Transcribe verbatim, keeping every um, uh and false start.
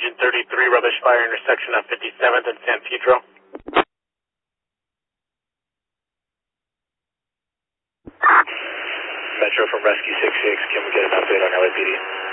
Engine thirty-three, rubbish fire intersection of fifty-seventh and San Pedro. Metro from Rescue six six, can we get an update on L A P D?